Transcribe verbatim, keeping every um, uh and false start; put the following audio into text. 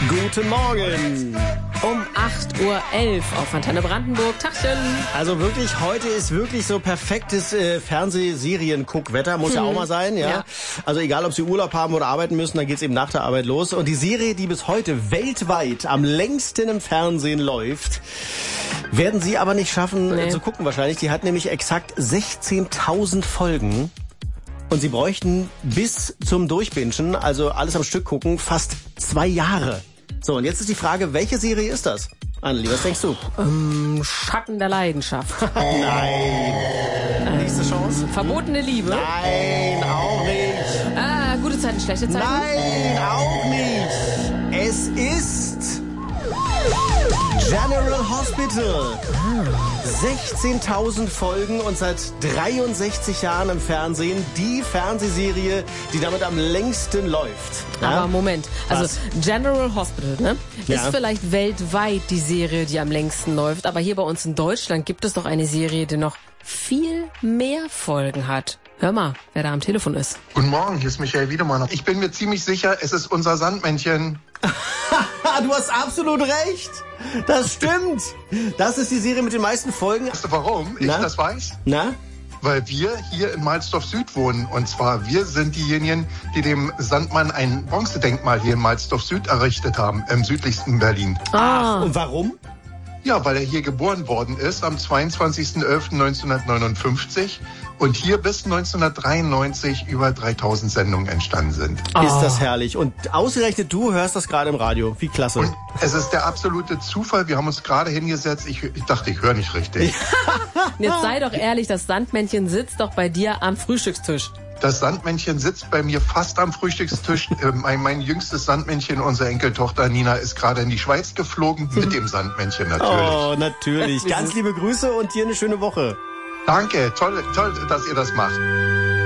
Guten Morgen. Um acht Uhr elf auf Antenne Brandenburg. Tachchen. Also wirklich, heute ist wirklich so perfektes äh, Fernsehserien-Guckwetter. Muss hm. ja auch mal sein, ja? ja. Also egal, ob Sie Urlaub haben oder arbeiten müssen, dann geht's eben nach der Arbeit los. Und die Serie, die bis heute weltweit am längsten im Fernsehen läuft, werden Sie aber nicht schaffen nee. äh, zu gucken wahrscheinlich. Die hat nämlich exakt sechzehntausend Folgen. Und Sie bräuchten bis zum Durchbingen, also alles am Stück gucken, fast zwei Jahre. So, und jetzt ist die Frage, welche Serie ist das? Annelie, was denkst du? Ähm, Schatten der Leidenschaft. Nein. Nächste Chance? Verbotene Liebe? Nein, auch nicht. Ah, gute Zeiten, schlechte Zeiten? Nein, auch nicht. Es ist General Hospital. sechzehntausend Folgen und seit dreiundsechzig Jahren im Fernsehen. Die Fernsehserie, die damit am längsten läuft. Ja? Aber Moment, also Was? General Hospital, ne? Ja. Ist vielleicht weltweit die Serie, die am längsten läuft. Aber hier bei uns in Deutschland gibt es doch eine Serie, die noch viel mehr Folgen hat. Hör mal, wer da am Telefon ist. Guten Morgen, hier ist Michael Wiedemann. Ich bin mir ziemlich sicher, es ist unser Sandmännchen. Du hast absolut recht. Das stimmt. Das ist die Serie mit den meisten Folgen. Weißt du, warum ich Na? das weiß? Na? Weil wir hier in Malsdorf Süd wohnen. Und zwar, wir sind diejenigen, die dem Sandmann ein Bronzedenkmal hier in Malsdorf Süd errichtet haben, im südlichsten Berlin. Ah. Und warum? Ja, weil er hier geboren worden ist am zweiundzwanzigsten elften neunzehnhundertneunundfünfzig und hier bis neunzehnhundertdreiundneunzig über dreitausend Sendungen entstanden sind. Oh. Ist das herrlich. Und ausgerechnet du hörst das gerade im Radio. Wie klasse. Und es ist der absolute Zufall. Wir haben uns gerade hingesetzt. Ich, ich dachte, ich höre nicht richtig. Jetzt sei doch ehrlich, das Sandmännchen sitzt doch bei dir am Frühstückstisch. Das Sandmännchen sitzt bei mir fast am Frühstückstisch. mein, mein jüngstes Sandmännchen, unsere Enkeltochter Nina, ist gerade in die Schweiz geflogen. Mit dem Sandmännchen natürlich. Oh, natürlich. Ganz liebe Grüße und dir eine schöne Woche. Danke. Toll, toll, dass ihr das macht.